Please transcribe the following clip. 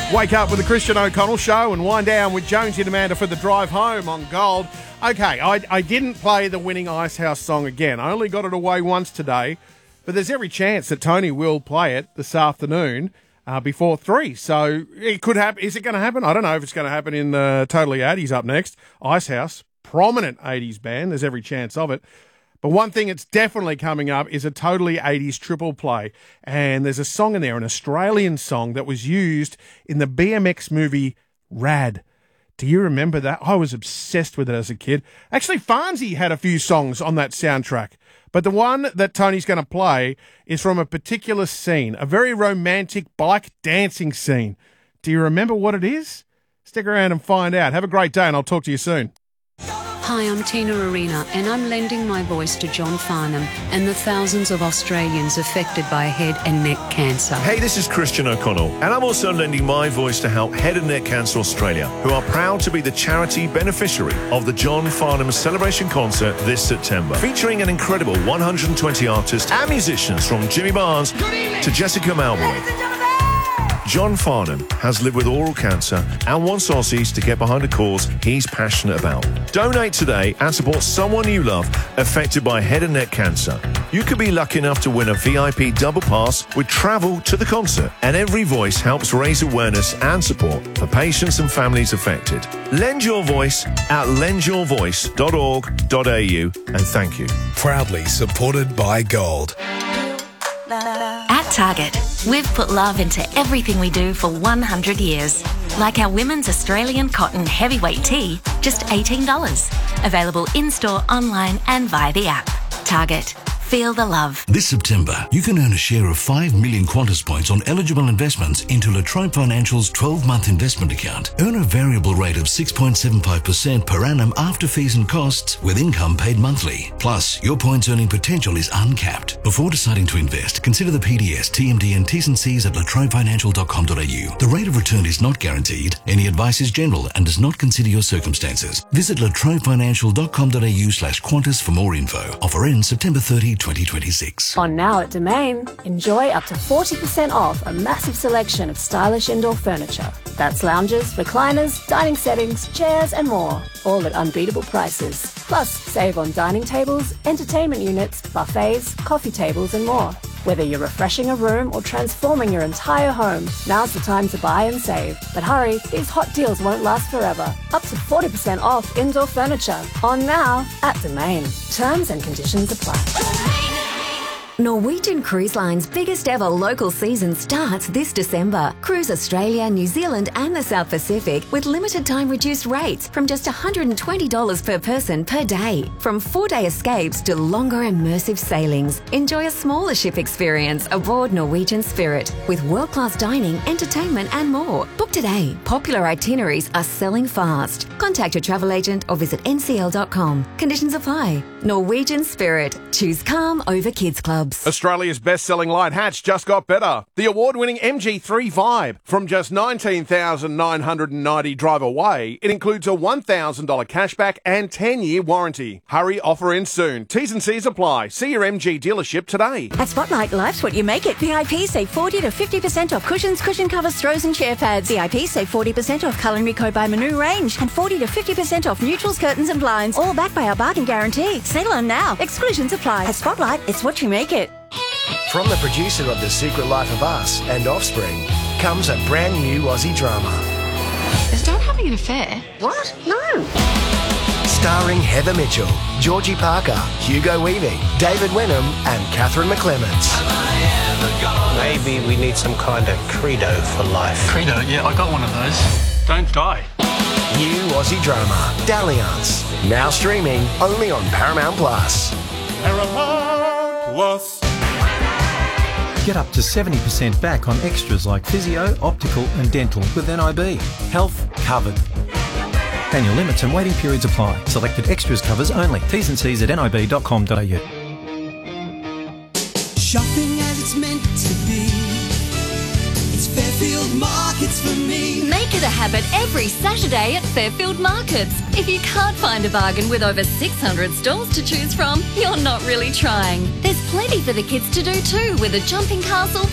Wake up with the Christian O'Connell Show and wind down with Jonesy and Amanda for the drive home on Gold. Okay, I didn't play the winning Icehouse song again. I only got it away once today, but there's every chance that Tony will play it this afternoon before 3. So it could happen. Is it going to happen? I don't know if it's going to happen in Totally 80s up next. Icehouse, prominent 80s band. There's every chance of it. But one thing that's definitely coming up is a Totally 80s triple play. And there's a song in there, an Australian song that was used in the BMX movie Rad. Do you remember that? I was obsessed with it as a kid. Actually, Farnsey had a few songs on that soundtrack. But the one that Tony's going to play is from a particular scene, a very romantic bike dancing scene. Do you remember what it is? Stick around and find out. Have a great day, and I'll talk to you soon. Hi, I'm Tina Arena, and I'm lending my voice to John Farnham and the thousands of Australians affected by head and neck cancer. Hey, this is Christian O'Connell, and I'm also lending my voice to help Head and Neck Cancer Australia, who are proud to be the charity beneficiary of the John Farnham Celebration Concert this September, featuring an incredible 120 artists and musicians from Jimmy Barnes to Jessica Malboy. John Farnham has lived with oral cancer and wants Aussies to get behind a cause he's passionate about. Donate today and support someone you love affected by head and neck cancer. You could be lucky enough to win a VIP double pass with travel to the concert, and every voice helps raise awareness and support for patients and families affected. Lend your voice at lendyourvoice.org.au, and thank you. Proudly supported by Gold. At Target, we've put love into everything we do for 100 years. Like our women's Australian cotton heavyweight tee, just $18. Available in-store, online and via the app. Target. Feel the love. This September, you can earn a share of 5 million Qantas points on eligible investments into La Trobe Financial's 12-month investment account. Earn a variable rate of 6.75% per annum after fees and costs, with income paid monthly. Plus, your points earning potential is uncapped. Before deciding to invest, consider the PDS, TMD and T's and C's at latrobefinancial.com.au. The rate of return is not guaranteed. Any advice is general and does not consider your circumstances. Visit latrobefinancial.com.au/Qantas for more info. Offer ends September 30, 2026. On Now at Domain, enjoy up to 40% off a massive selection of stylish indoor furniture. That's lounges, recliners, dining settings, chairs and more, all at unbeatable prices. Plus, save on dining tables, entertainment units, buffets, coffee tables and more. Whether you're refreshing a room or transforming your entire home, now's the time to buy and save. But hurry, these hot deals won't last forever. Up to 40% off indoor furniture. On Now at Domain. Terms and conditions apply. Norwegian Cruise Line's biggest ever local season starts this December. Cruise Australia, New Zealand and the South Pacific with limited time reduced rates from just $120 per person per day. From 4-day escapes to longer immersive sailings. Enjoy a smaller ship experience aboard Norwegian Spirit with world-class dining, entertainment and more. Book today. Popular itineraries are selling fast. Contact your travel agent or visit ncl.com. Conditions apply. Norwegian Spirit. Choose calm over kids clubs. Australia's best-selling light hatch just got better. The award-winning MG3 Vibe. From just $19,990 drive away, it includes a $1,000 cashback and 10-year warranty. Hurry, offer in soon. T's and C's apply. See your MG dealership today. At Spotlight, life's what you make it. VIP save 40 to 50% off cushions, cushion covers, throws and chair pads. VIP save 40% off Culinary Co by Manu range and 40 to 50% off neutrals, curtains and blinds. All backed by our bargain guarantee. Settle on now. Exclusions apply. At Spotlight, it's what you make it. From the producer of The Secret Life of Us and Offspring comes a brand new Aussie drama. Is Dad having an affair? What? No. Starring Heather Mitchell, Georgie Parker, Hugo Weaving, David Wenham and Catherine McClements. Maybe we need some kind of credo for life. Credo? Yeah, I got one of those. Don't die. New Aussie drama, Dalliance. Now streaming only on Paramount Plus. Paramount Plus. Get up to 70% back on extras like physio, optical and dental with NIB. Health covered. Annual limits and waiting periods apply. Selected extras covers only. T's and C's at nib.com.au. Shopping as it's meant to be. It's Fairfield Markets for me. Make it a habit every Saturday at Fairfield Markets. If you can't find a bargain with over 600 stalls to choose from, you're not really trying. There's plenty for the kids to do too, with a jumping castle,